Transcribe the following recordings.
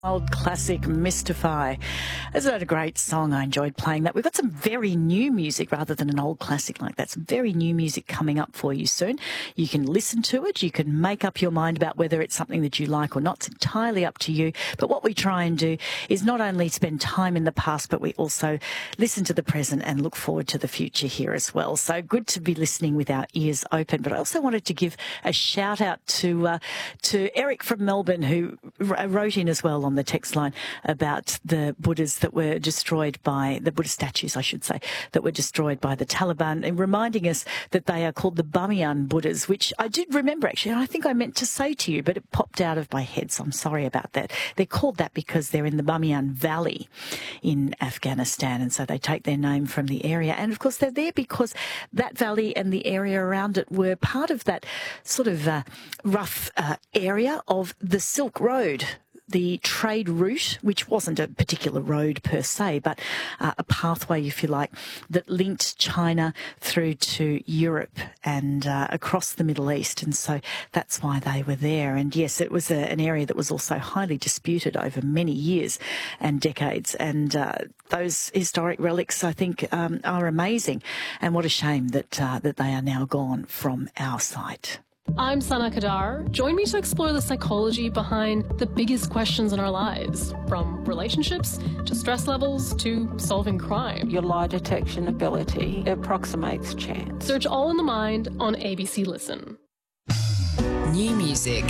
Old classic Mystify. Isn't that a great song? I enjoyed playing that. We've got some very new music rather than an old classic like that. Some very new music coming up for you soon. You can listen to it. You can make up your mind about whether it's something that you like or not. It's entirely up to you. But what we try and do is not only spend time in the past, but we also listen to the present and look forward to the future here as well. So good to be listening with our ears open. But I also wanted to give a shout out to Eric from Melbourne, who wrote in as well on the text line about the Buddhas that were destroyed by, the Buddha statues, I should say, that were destroyed by the Taliban, and reminding us that they are called the Bamiyan Buddhas, which I did remember actually, and I think I meant to say to you, but it popped out of my head, so I'm sorry about that. They're called that because they're in the Bamiyan Valley in Afghanistan, and so they take their name from the area. And of course they're there because that valley and the area around it were part of that sort of rough area of the Silk Road, the trade route, which wasn't a particular road per se, but a pathway, if you like, that linked China through to Europe and across the Middle East. And so that's why they were there. And yes, it was an area that was also highly disputed over many years and decades. And those historic relics, I think, are amazing. And what a shame that they are now gone from our sight. I'm Sana Kadar. Join me to explore the psychology behind the biggest questions in our lives, from relationships to stress levels to solving crime. Your lie detection ability approximates chance. Search All in the Mind on ABC Listen. New music.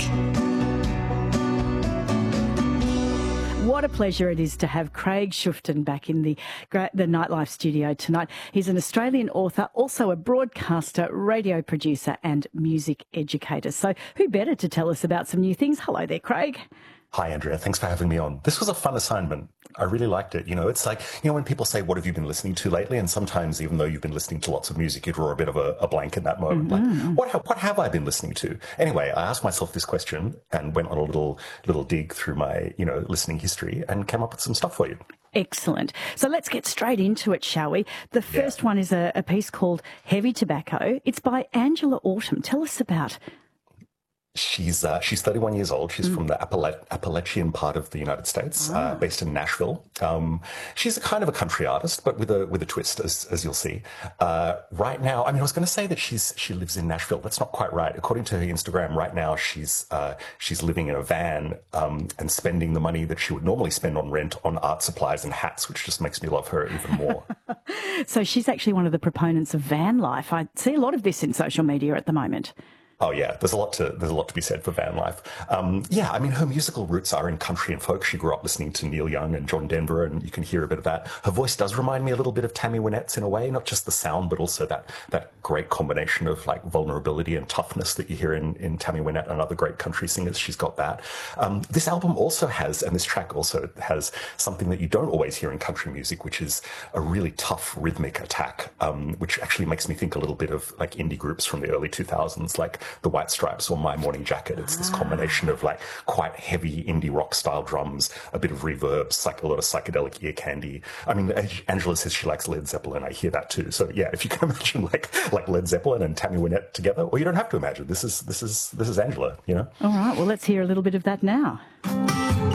What a pleasure it is to have Craig Schuften back in the Nightlife studio tonight. He's an Australian author, also a broadcaster, radio producer and music educator. So who better to tell us about some new things? Hello there, Craig. Hi, Andrea. Thanks for having me on. This was a fun assignment. I really liked it. You know, it's like, you know, when people say, what have you been listening to lately? And sometimes, even though you've been listening to lots of music, you draw a bit of a blank in that moment. Mm-hmm. Like, what have I been listening to? Anyway, I asked myself this question and went on a little dig through my, you know, listening history and came up with some stuff for you. Excellent. So let's get straight into it, shall we? The first one is a piece called Heavy Tobacco. It's by Angela Autumn. Tell us about. She's 31 years old. She's from the Appalachian part of the United States, based in Nashville. She's a kind of a country artist, but with a twist, as you'll see. Right now, I mean, I was going to say that she lives in Nashville. That's not quite right. According to her Instagram, right now she's living in a van and spending the money that she would normally spend on rent on art supplies and hats, which just makes me love her even more. So she's actually one of the proponents of van life. I see a lot of this in social media at the moment. Oh yeah, there's a lot to be said for van life. Yeah, I mean, her musical roots are in country and folk. She grew up listening to Neil Young and John Denver, and you can hear a bit of that. Her voice does remind me a little bit of Tammy Wynette's in a way, not just the sound, but also that great combination of like vulnerability and toughness that you hear in Tammy Wynette and other great country singers. She's got that. This album also has, and this track also has something that you don't always hear in country music, which is a really tough rhythmic attack, which actually makes me think a little bit of like indie groups from the early 2000s, like the White Stripes or My Morning Jacket. It's this combination of like quite heavy indie rock style drums, a bit of reverb, a lot of psychedelic ear candy. I mean, Angela says she likes Led Zeppelin. I hear that too. So yeah, if you can imagine like Led Zeppelin and Tammy Wynette together, or you don't have to imagine. This is Angela, you know? All right. Well, let's hear a little bit of that now.